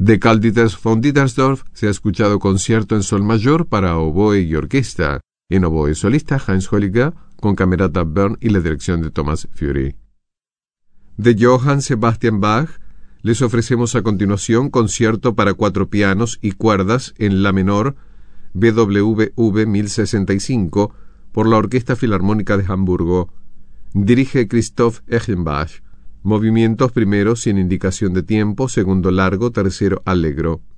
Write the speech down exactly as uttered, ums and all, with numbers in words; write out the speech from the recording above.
De Carl Dieters von Dittersdorf se ha escuchado concierto en sol mayor para oboe y orquesta, en oboe solista Heinz Holliger, con camerata Bern y la dirección de Thomas Fury. De Johann Sebastian Bach les ofrecemos a continuación concierto para cuatro pianos y cuerdas en la menor B W V mil sesenta y cinco por la Orquesta Filarmónica de Hamburgo. Dirige Christoph Eschenbach. Movimientos primero sin indicación de tiempo, segundo largo, tercero allegro.